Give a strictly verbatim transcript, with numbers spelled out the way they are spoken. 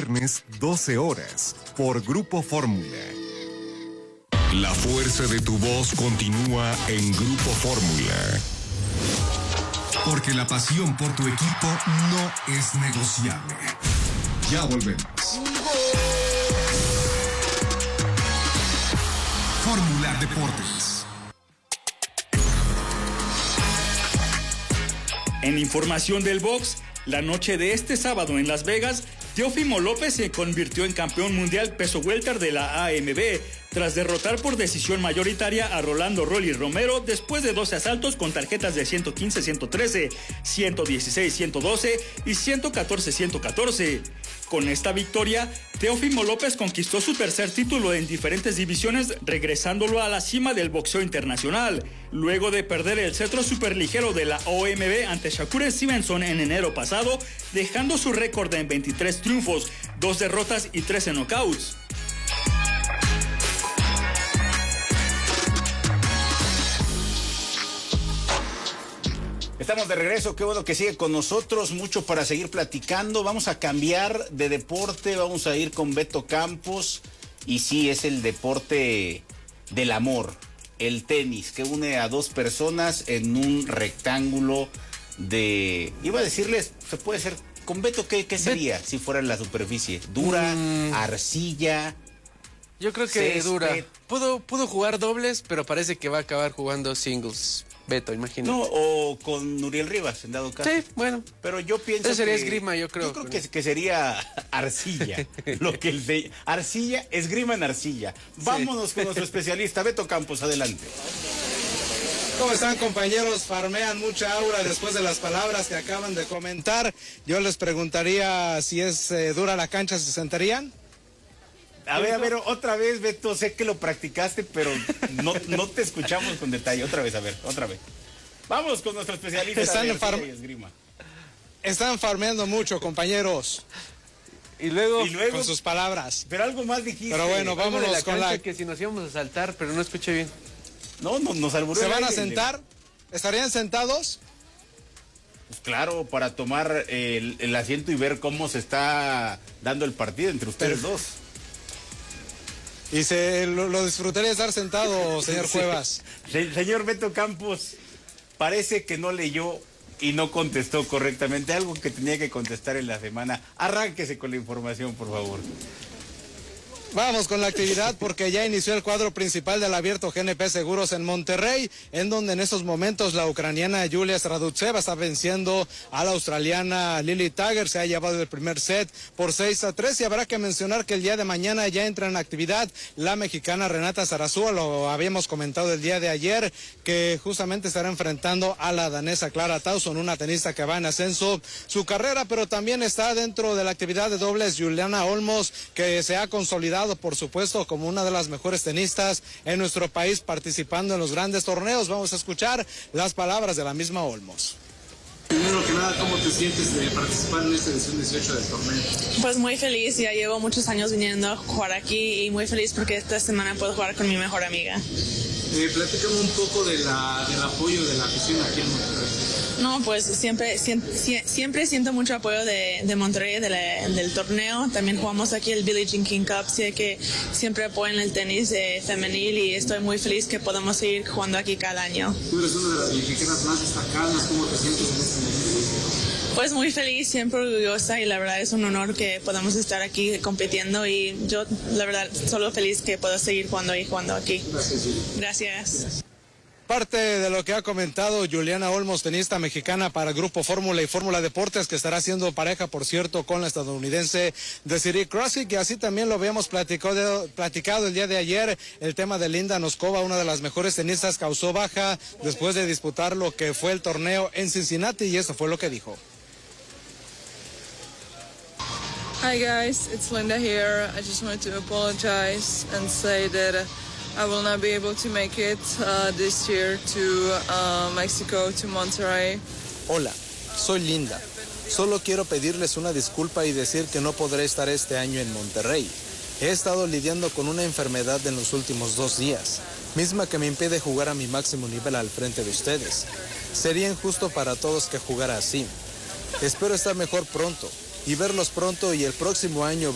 viernes, doce horas, por Grupo Fórmula. La fuerza de tu voz continúa en Grupo Fórmula. Porque la pasión por tu equipo no es negociable. Ya volvemos. Fórmula Deportes. En información del box, la noche de este sábado en Las Vegas, Teófimo López se convirtió en campeón mundial peso welter de la A M B, tras derrotar por decisión mayoritaria a Rolando Rolly Romero después de doce asaltos con tarjetas de ciento quince a ciento trece, ciento dieciséis a ciento doce y ciento catorce a ciento catorce. Con esta victoria, Teófimo López conquistó su tercer título en diferentes divisiones, regresándolo a la cima del boxeo internacional, luego de perder el cetro superligero de la O M B ante Shakur Stevenson en enero pasado, dejando su récord en veintitrés triunfos, dos derrotas y trece knockouts. Estamos de regreso, qué bueno que sigue con nosotros, mucho para seguir platicando. Vamos a cambiar de deporte, vamos a ir con Beto Campos. Y sí, es el deporte del amor, el tenis, que une a dos personas en un rectángulo de... Iba a decirles, se puede ser... Con Beto, ¿qué, qué sería Bet... si fuera en la superficie? ¿Dura? Mm. ¿Arcilla? Yo creo que césped. Dura. Pudo, pudo jugar dobles, pero parece que va a acabar jugando singles. Beto, imagínate. No, o con Nuriel Rivas, en dado caso. Sí, bueno. Pero yo pienso Eso sería que... esgrima, yo creo. Yo creo que, que sería arcilla. lo que el de... Arcilla, esgrima en arcilla. Vámonos sí. con nuestro especialista, Beto Campos, adelante. ¿Cómo están, compañeros? Farmean mucha aura después de las palabras que acaban de comentar. Yo les preguntaría si es eh, dura la cancha, ¿se sentarían? A ver, a ver, otra vez, Beto, sé que lo practicaste, pero no, no te escuchamos con detalle. Otra vez, a ver, otra vez. Vamos con nuestro especialista Están, de far... esgrima. Están farmeando mucho, compañeros. Y luego, y luego con sus palabras. Pero algo más dijiste. Pero bueno, vámonos la con la... que si nos íbamos a saltar, pero no escuché bien. No, no nos albureó. ¿Se van a sentar? ¿Estarían sentados? Pues claro, para tomar el, el asiento y ver cómo se está dando el partido entre ustedes pero... dos. Y se lo, lo disfrutaría estar sentado, señor sí. Cuevas. Se, señor Beto Campos, parece que no leyó y no contestó correctamente algo que tenía que contestar en la semana. Arránquese con la información, por favor. Vamos con la actividad porque ya inició el cuadro principal del Abierto G N P Seguros en Monterrey, en donde en estos momentos la ucraniana Yulia Stradutseva está venciendo a la australiana Lily Tagger. Se ha llevado el primer set por seis a tres y habrá que mencionar que el día de mañana ya entra en actividad la mexicana Renata Zarazúa. Lo habíamos comentado el día de ayer, que justamente estará enfrentando a la danesa Clara Tauson, una tenista que va en ascenso su carrera, pero también está dentro de la actividad de dobles Juliana Olmos, que se ha consolidado por supuesto como una de las mejores tenistas en nuestro país participando en los grandes torneos. Vamos a escuchar las palabras de la misma Olmos. Primero que nada, ¿cómo te sientes de participar en esta edición dieciocho del torneo? Pues muy feliz, ya llevo muchos años viniendo a jugar aquí y muy feliz porque esta semana puedo jugar con mi mejor amiga. Eh, platícame un poco de la, del apoyo de la afición aquí en Monterrey. No, pues siempre siempre, siempre siento mucho apoyo de, de Monterrey, de la, del torneo. También jugamos aquí el Billie Jean King Cup, sé que siempre apoyan el tenis eh, femenil y estoy muy feliz que podamos seguir jugando aquí cada año. Tú eres una de las mexicanas más destacadas, ¿cómo te sientes en este momento? Pues muy feliz, siempre orgullosa y la verdad es un honor que podamos estar aquí compitiendo y yo la verdad solo feliz que puedo seguir jugando y jugando aquí. Gracias. Gracias. Parte de lo que ha comentado Juliana Olmos, tenista mexicana para el Grupo Fórmula y Fórmula Deportes, que estará haciendo pareja, por cierto, con la estadounidense Desiree Krosic, y así también lo habíamos platicado, platicado el día de ayer, el tema de Linda Noskova, una de las mejores tenistas, causó baja después de disputar lo que fue el torneo en Cincinnati, y eso fue lo que dijo. Hi guys, it's Linda here. I just wanted to apologize and say that uh, I will not be able to make it uh, this year to uh, Mexico, to Monterrey. Hola, soy Linda. Solo quiero pedirles una disculpa y decir que no podré estar este año en Monterrey. He estado lidiando con una enfermedad en los últimos dos días, misma que me impide jugar a mi máximo nivel al frente de ustedes. Sería injusto para todos que jugara así. Espero estar mejor pronto y verlos pronto y el próximo año